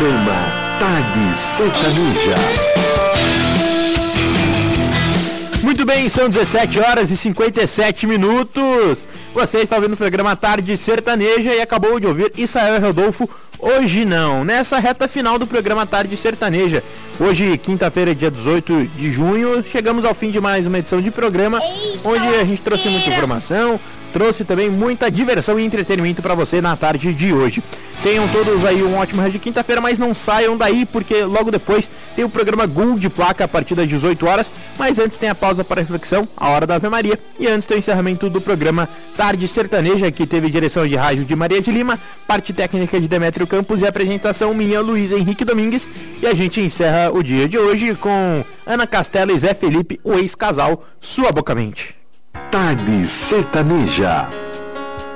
Programa Tarde Sertaneja. Muito bem, são 17 horas e 57 minutos. Você está ouvindo o programa Tarde Sertaneja e acabou de ouvir Israel e Rodolfo, Hoje Não, nessa reta final do programa Tarde Sertaneja. Hoje, quinta-feira, dia 18 de junho, chegamos ao fim de mais uma edição de programa, onde a gente trouxe muita informação, trouxe também muita diversão e entretenimento para você na tarde de hoje. Tenham todos aí um ótimo resto de quinta-feira, mas não saiam daí, porque logo depois tem o programa Gol de Placa a partir das 18 horas, mas antes tem a pausa para reflexão, a Hora da Ave Maria, e antes tem o encerramento do programa Tarde Sertaneja, que teve direção de rádio de Maria de Lima, parte técnica de Demétrio Campos e apresentação minha, Luiz Henrique Domingues, e a gente encerra o dia de hoje com Ana Castela e Zé Felipe, o ex-casal, Sua Boca Mente. Tarde Sertaneja.